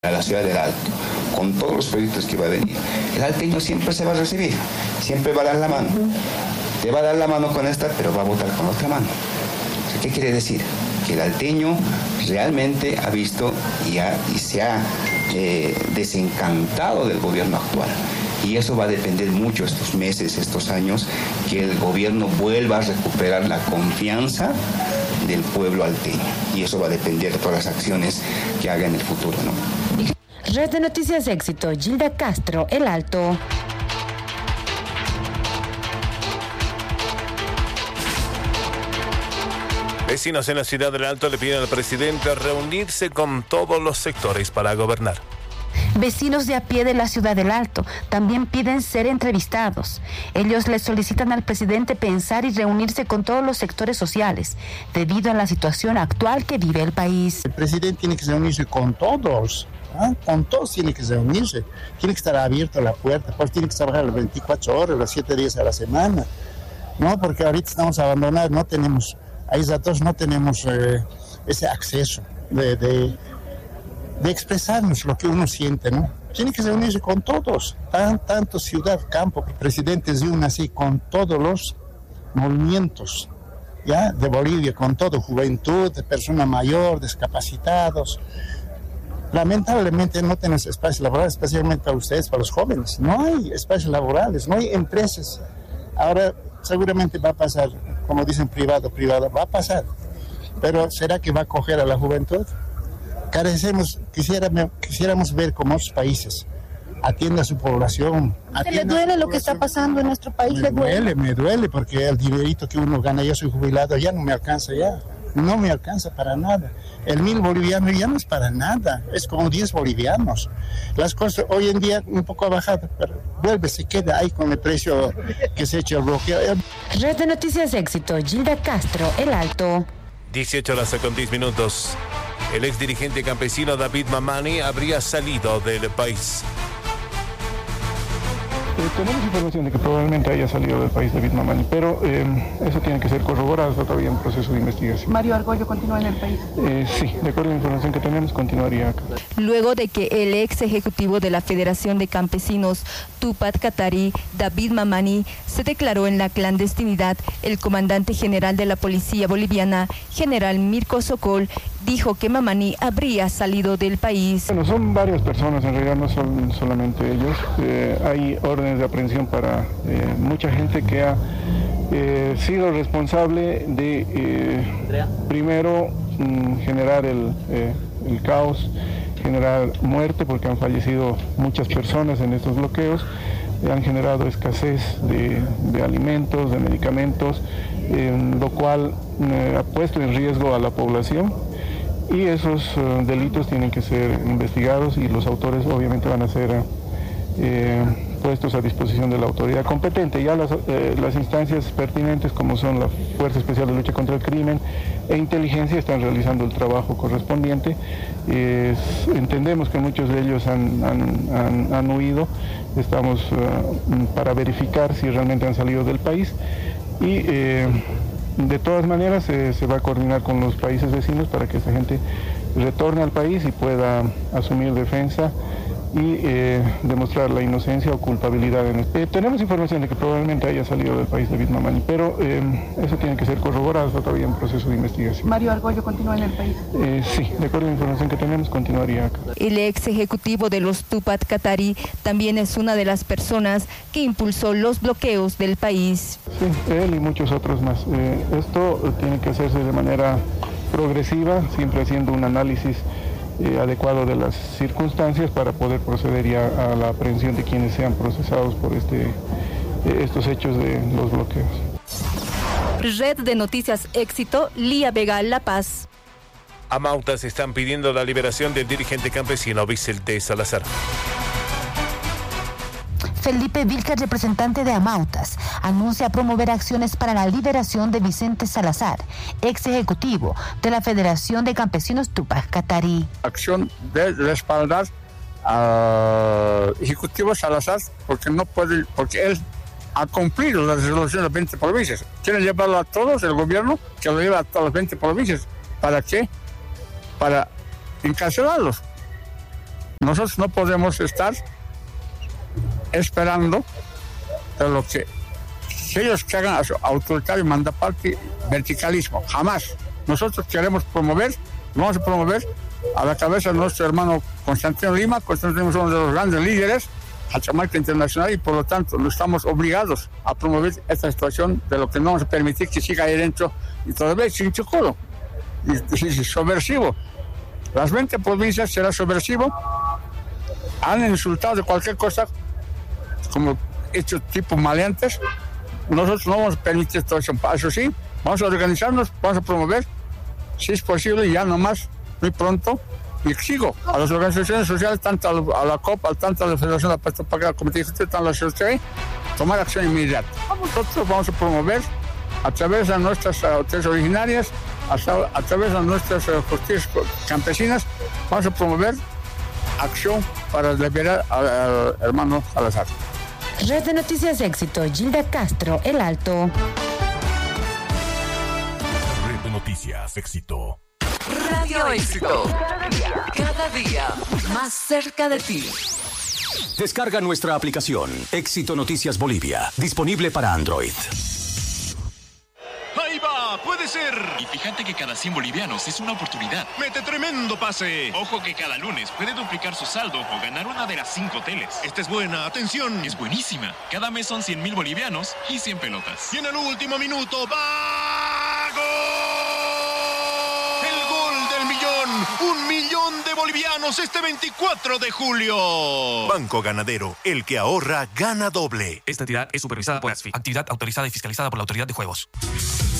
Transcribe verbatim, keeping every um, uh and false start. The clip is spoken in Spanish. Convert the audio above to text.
a la ciudad del Alto, con todos los proyectos que va a venir, el alteño siempre se va a recibir, siempre va a dar la mano, te va a dar la mano con esta, pero va a votar con otra mano. O sea, ¿qué quiere decir? Que el alteño realmente ha visto y, ha, y se ha eh, desencantado del gobierno actual. Y eso va a depender mucho estos meses, estos años, que el gobierno vuelva a recuperar la confianza del pueblo alteño. Y eso va a depender de todas las acciones que haga en el futuro, ¿no? Red de Noticias Éxito, Gilda Castro, El Alto. Vecinos en la ciudad del Alto le piden al presidente reunirse con todos los sectores para gobernar. Vecinos de a pie de la ciudad del Alto también piden ser entrevistados. Ellos le solicitan al presidente pensar y reunirse con todos los sectores sociales, debido a la situación actual que vive el país. El presidente tiene que reunirse con todos, ¿eh? Con todos tiene que reunirse, tiene que estar abierta la puerta, pues tiene que trabajar las veinticuatro horas, las siete días a la semana, ¿no? Porque ahorita estamos abandonados, no tenemos, ahí ratos no tenemos eh, ese acceso de... de de expresarnos lo que uno siente, ¿no? Tiene que reunirse con todos, tan, tanto ciudad, campo, que el presidente se une así con todos los movimientos, ¿ya? De Bolivia, con todo, juventud, de persona mayor, discapacitados. Lamentablemente no tenemos espacios laborales, especialmente para ustedes, para los jóvenes. No hay espacios laborales, no hay empresas. Ahora seguramente va a pasar, como dicen privado, privado, va a pasar. Pero ¿será que va a coger a la juventud? Carecemos, quisiéramos, quisiéramos ver cómo otros países atienden a su población. ¿Se le duele lo que está pasando en nuestro país? Me duele, me duele, porque el dinerito que uno gana, yo soy jubilado, ya no me alcanza ya, no me alcanza para nada. El mil boliviano ya no es para nada, es como diez bolivianos. Las cosas hoy en día un poco ha bajado, pero vuelve, se queda ahí con el precio que se echa el bloqueo. Red de Noticias Éxito, Gilda Castro, El Alto. dieciocho horas con diez minutos. El ex dirigente campesino David Mamani habría salido del país. Eh, tenemos información de que probablemente haya salido del país David Mamani, pero eh, eso tiene que ser corroborado, está todavía en proceso de investigación. ¿Mario Argollo continúa en el país? Eh, sí, de acuerdo a la información que tenemos, continuaría acá. Luego de que el ex ejecutivo de la Federación de Campesinos, Tupac Katari, David Mamani, se declaró en la clandestinidad, el comandante general de la Policía Boliviana, general Mirko Sokol, dijo que Mamani habría salido del país. Bueno, son varias personas, en realidad no son solamente ellos. Eh, hay órdenes de aprehensión para eh, mucha gente que ha eh, sido responsable de, eh, primero, mm, generar el, eh, el caos, generar muerte, porque han fallecido muchas personas en estos bloqueos, eh, han generado escasez de, de alimentos, de medicamentos, eh, lo cual eh, ha puesto en riesgo a la población. Y esos uh, delitos tienen que ser investigados y los autores obviamente van a ser eh, puestos a disposición de la autoridad competente. Ya las, eh, las instancias pertinentes, como son la Fuerza Especial de Lucha contra el Crimen e Inteligencia, están realizando el trabajo correspondiente. Eh, entendemos que muchos de ellos han, han, han, han huido. Estamos uh, para verificar si realmente han salido del país y eh, de todas maneras eh, se va a coordinar con los países vecinos para que esa gente retorne al país y pueda asumir defensa y eh, demostrar la inocencia o culpabilidad. En este. Eh, tenemos información de que probablemente haya salido del país David Mamani, pero eh, eso tiene que ser corroborado, está todavía en proceso de investigación. ¿Mario Argollo continúa en el país? Eh, sí, de acuerdo a la información que tenemos, continuaría acá. El ex ejecutivo de los Tupac Katari también es una de las personas que impulsó los bloqueos del país. Sí, él y muchos otros más. Eh, esto tiene que hacerse de manera progresiva, siempre haciendo un análisis Eh, adecuado de las circunstancias para poder proceder ya a la aprehensión de quienes sean procesados por este, eh, estos hechos de los bloqueos. Red de Noticias Éxito, Lía Vega, La Paz. Amautas están pidiendo la liberación del dirigente campesino Vicente Salazar. Felipe Vilca, representante de Amautas, anuncia promover acciones para la liberación de Vicente Salazar, ex ejecutivo de la Federación de Campesinos Tupac Katari. Acción de respaldar al ejecutivo Salazar porque no puede, porque él ha cumplido la resolución de las veinte provincias. Quieren llevarlo a todos, el gobierno, que lo lleva a todas las veinte provincias. ¿Para qué? Para encarcelarlos. Nosotros no podemos estar esperando de lo que, que ellos que hagan a su autoritario mandaparte verticalismo, jamás. Nosotros queremos promover, vamos a promover a la cabeza de nuestro hermano Constantino Lima. Constantino Lima es uno de los grandes líderes Cachamarca Internacional y por lo tanto no estamos obligados a promover esta situación de lo que no vamos a permitir que siga ahí dentro y todavía sin choculo y, y, y subversivo. Las veinte provincias será subversivo, han insultado de cualquier cosa como hechos tipo maleantes. Nosotros no vamos a permitir esto. Eso sí, vamos a organizarnos, vamos a promover, si es posible, ya nomás, muy pronto. Y exijo a las organizaciones sociales, tanto a la C O P, tanto a la Federación de la Pasta Pagada, la Comité Ejecutivo, tanto a la C O C, tomar acción inmediata. Nosotros vamos a promover a través de nuestras autoridades originarias, a, a través de nuestras uh, justicias campesinas, vamos a promover acción para liberar al, al hermano Salazar. Red de Noticias Éxito, Gilda Castro, El Alto. Red de Noticias Éxito. Radio Éxito. Cada día, cada día más cerca de ti. Descarga nuestra aplicación Éxito Noticias Bolivia, disponible para Android. ¡Ahí va! ¡Puede ser! Y fíjate que cada cien bolivianos es una oportunidad. ¡Mete tremendo pase! Ojo que cada lunes puede duplicar su saldo o ganar una de las cinco teles. Esta es buena, atención. Es buenísima. Cada mes son cien mil bolivianos y cien pelotas. Y en el último minuto, ¡va! ¡Gol! ¡El gol del millón! ¡Un millón de bolivianos este veinticuatro de julio! Banco Ganadero, el que ahorra, gana doble. Esta entidad es supervisada por ASFI, actividad autorizada y fiscalizada por la Autoridad de Juegos.